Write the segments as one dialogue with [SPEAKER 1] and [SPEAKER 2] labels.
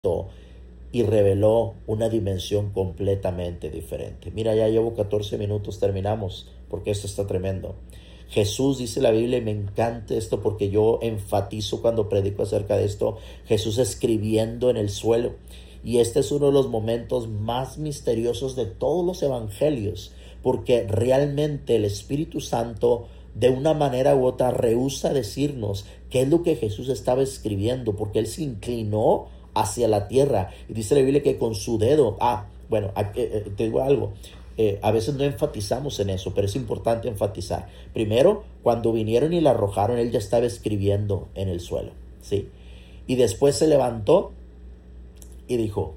[SPEAKER 1] y reveló una dimensión completamente diferente. Mira, ya llevo 14 minutos, terminamos, porque esto está tremendo. Jesús, dice la Biblia, y me encanta esto porque yo enfatizo cuando predico acerca de esto, Jesús escribiendo en el suelo. Y este es uno de los momentos más misteriosos de todos los evangelios, porque realmente el Espíritu Santo de una manera u otra rehúsa decirnos qué es lo que Jesús estaba escribiendo, porque él se inclinó hacia la tierra y dice la Biblia que con su dedo, te digo algo, a veces no enfatizamos en eso, pero es importante enfatizar. Primero, cuando vinieron y la arrojaron, él ya estaba escribiendo en el suelo, ¿sí? Y después se levantó y dijo,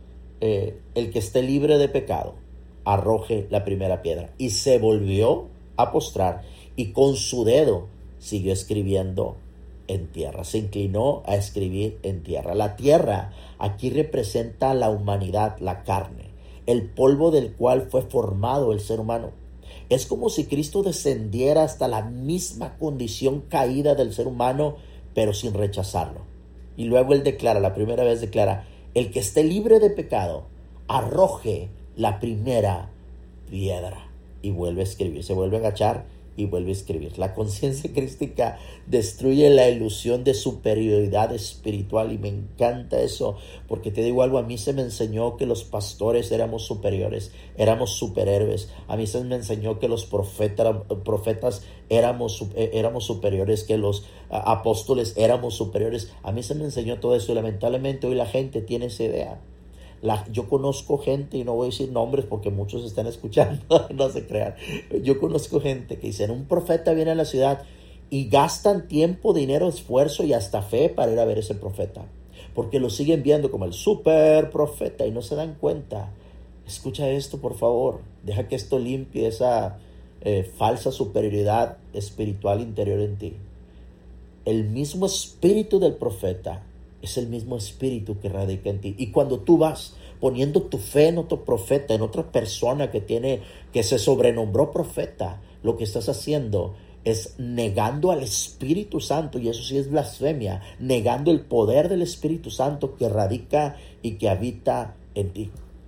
[SPEAKER 1] el que esté libre de pecado, arroje la primera piedra. Y se volvió a postrar y con su dedo siguió escribiendo en tierra. Se inclinó a escribir en tierra. La tierra aquí representa la humanidad, la carne, el polvo del cual fue formado el ser humano. Es como si Cristo descendiera hasta la misma condición caída del ser humano, pero sin rechazarlo. Y luego él declara, la primera vez declara, el que esté libre de pecado, arroje la primera piedra. Y vuelve a escribir, se vuelve a agachar y vuelve a escribir. La conciencia crística destruye la ilusión de superioridad espiritual y me encanta eso, porque te digo algo, a mí se me enseñó que los pastores éramos superiores, éramos superhéroes. A mí se me enseñó que los profetas éramos superiores, que los apóstoles éramos superiores. A mí se me enseñó todo eso y lamentablemente hoy la gente tiene esa idea. Yo conozco gente, y no voy a decir nombres porque muchos están escuchando, no se crean. Yo conozco gente que dicen, un profeta viene a la ciudad y gastan tiempo, dinero, esfuerzo y hasta fe para ir a ver ese profeta. Porque lo siguen viendo como el super profeta y no se dan cuenta. Escucha esto, por favor. Deja que esto limpie esa falsa superioridad espiritual interior en ti. El mismo espíritu del profeta es el mismo espíritu que radica en ti. Y cuando tú vas poniendo tu fe en otro profeta, en otra persona que se sobrenombró profeta, lo que estás haciendo es negando al Espíritu Santo, y eso sí es blasfemia, negando el poder del Espíritu Santo que radica y que habita en ti.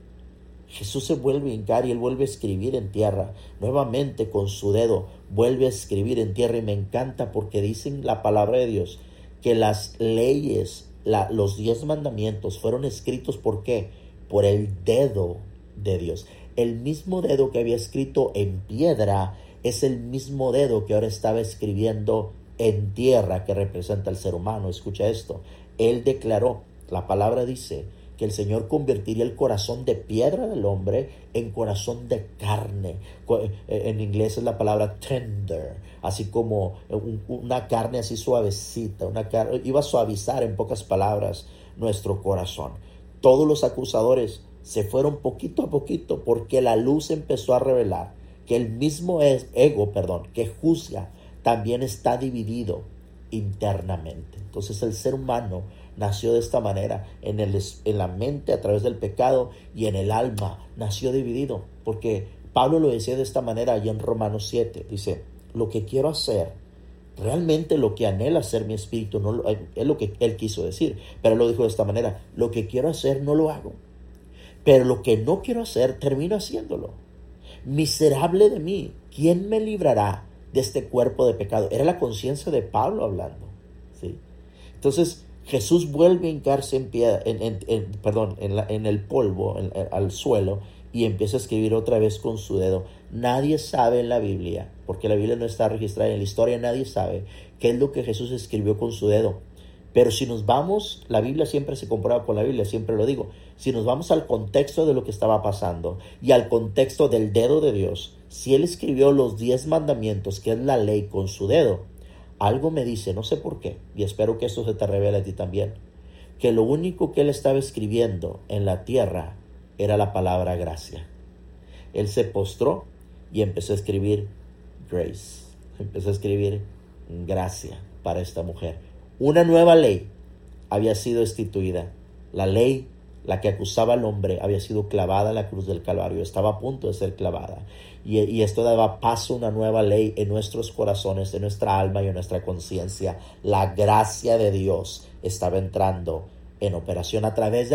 [SPEAKER 1] Jesús se vuelve a hincar y él vuelve a escribir en tierra. Nuevamente con su dedo vuelve a escribir en tierra, y me encanta porque dicen la palabra de Dios que las leyes, los 10 mandamientos fueron escritos ¿por qué? Por el dedo de Dios. El mismo dedo que había escrito en piedra es el mismo dedo que ahora estaba escribiendo en tierra, que representa al ser humano. Escucha esto. Él declaró, la palabra dice que el Señor convertiría el corazón de piedra del hombre en corazón de carne. En inglés es la palabra tender, así como una carne así suavecita, iba a suavizar en pocas palabras nuestro corazón. Todos los acusadores se fueron poquito a poquito porque la luz empezó a revelar que el mismo ego que juzga también está dividido internamente. Entonces el ser humano nació de esta manera, en la mente a través del pecado, y en el alma nació dividido, porque Pablo lo decía de esta manera allí en Romanos 7, dice, lo que quiero hacer, realmente lo que anhela hacer mi espíritu, es lo que él quiso decir, pero él lo dijo de esta manera, lo que quiero hacer no lo hago, pero lo que no quiero hacer termino haciéndolo. Miserable de mí, ¿quién me librará de este cuerpo de pecado? Era la conciencia de Pablo hablando, ¿sí? Entonces Jesús vuelve a hincarse en el polvo, al suelo, y empieza a escribir otra vez con su dedo. Nadie sabe en la Biblia, porque la Biblia no está registrada en la historia, nadie sabe qué es lo que Jesús escribió con su dedo. Pero si nos vamos, la Biblia siempre se comprueba con la Biblia, siempre lo digo. Si nos vamos al contexto de lo que estaba pasando y al contexto del dedo de Dios, si Él escribió los 10 mandamientos, que es la ley, con su dedo, algo me dice, no sé por qué, y espero que esto se te revele a ti también, que lo único que Él estaba escribiendo en la tierra era la palabra gracia. Él se postró y empezó a escribir grace, empezó a escribir gracia para esta mujer. Una nueva ley había sido instituida. La ley, la que acusaba al hombre, había sido clavada en la cruz del Calvario, estaba a punto de ser clavada. Y esto daba paso a una nueva ley en nuestros corazones, en nuestra alma y en nuestra conciencia. La gracia de Dios estaba entrando en operación a través de